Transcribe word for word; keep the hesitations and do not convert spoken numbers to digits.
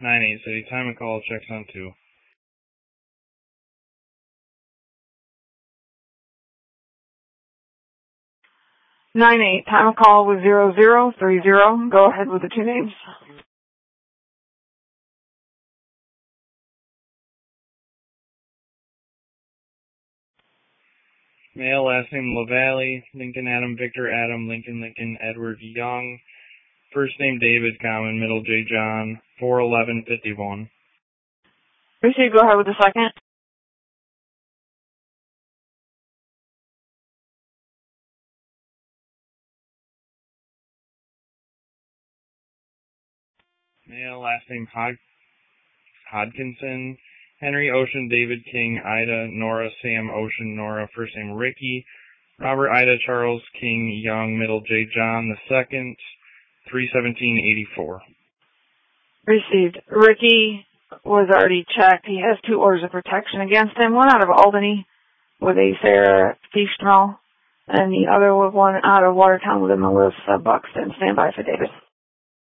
nine eight City, time and call, checks on two. nine eight, time of call was zero zero three zero. Go ahead with the two names. Male, last name LaValle, Lincoln Adam, Victor Adam, Lincoln Lincoln, Edward Young. First name David, common, middle J John, four eleven fifty-one. Received, go ahead with the second. Male, last name Hod Hodkinson, Henry Ocean, David King, Ida, Nora, Sam Ocean, Nora, first name Ricky, Robert Ida, Charles King, Young, middle J John, the second, three seventeen eighty-four. Received. Ricky was already checked. He has two orders of protection against him, one out of Albany with a Sarah Feastmel, and the other was one out of Watertown with a Melissa Buxton. Stand by for David.